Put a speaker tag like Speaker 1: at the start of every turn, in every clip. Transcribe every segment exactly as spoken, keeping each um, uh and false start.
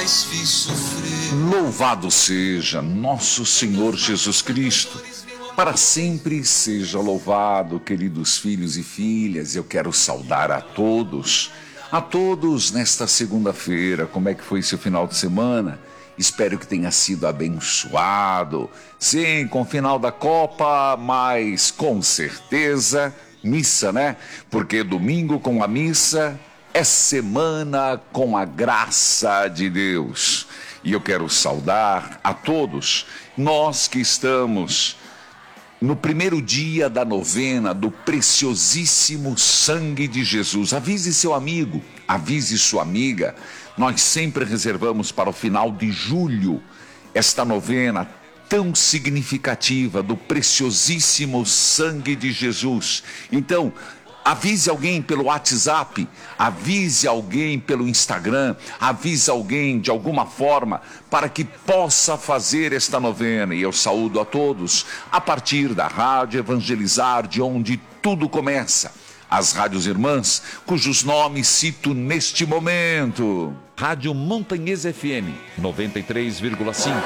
Speaker 1: mais fiz sofrer.
Speaker 2: Louvado seja nosso Senhor Jesus Cristo. Para sempre seja louvado, queridos filhos e filhas. Eu quero saudar a todos, a todos nesta segunda-feira. Como é que foi seu final de semana? Espero que tenha sido abençoado. Sim, com o final da Copa, mas com certeza missa, né? Porque domingo com a missa é semana com a graça de Deus. E eu quero saudar a todos, nós que estamos no primeiro dia da novena do preciosíssimo sangue de Jesus. Avise seu amigo, avise sua amiga. Nós sempre reservamos para o final de julho esta novena tão significativa do preciosíssimo sangue de Jesus. Então, avise alguém pelo WhatsApp, avise alguém pelo Instagram, avise alguém de alguma forma para que possa fazer esta novena. E eu saúdo a todos a partir da Rádio Evangelizar, de onde tudo começa. As rádios irmãs, cujos nomes cito neste momento.
Speaker 3: Rádio Montanhesa F M, noventa e três vírgula cinco.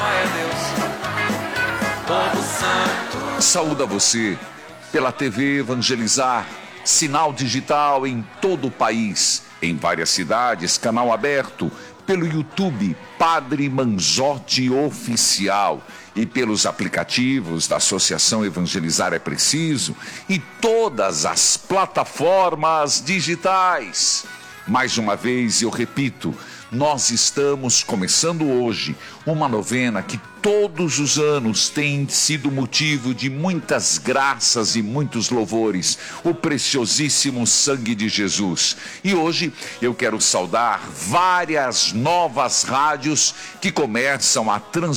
Speaker 2: Saúdo a você pela T V Evangelizar, sinal digital em todo o país, em várias cidades, canal aberto, pelo YouTube Padre Manzotti Oficial e pelos aplicativos da Associação Evangelizar é Preciso e todas as plataformas digitais. Mais uma vez eu repito, nós estamos começando hoje uma novena que todos os anos tem sido motivo de muitas graças e muitos louvores, o preciosíssimo sangue de Jesus. E hoje eu quero saudar várias novas rádios que começam a transmitir